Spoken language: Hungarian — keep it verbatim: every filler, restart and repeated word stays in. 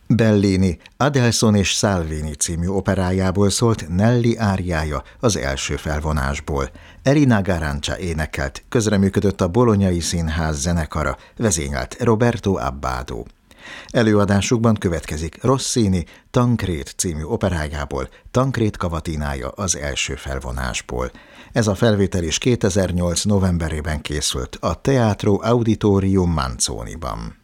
Bellini Adelson és Salvini című operájából szólt Nelly áriája az első felvonásból. Elina Garancia énekelt, közreműködött a Bolognai Színház zenekara, vezényelt Roberto Abbado. Előadásukban következik Rossini Tancred című operájából Tancred Cavatinája az első felvonásból. Ez a felvétel is kétezer-nyolc novemberében készült a Teatro Auditorium Manzoniban.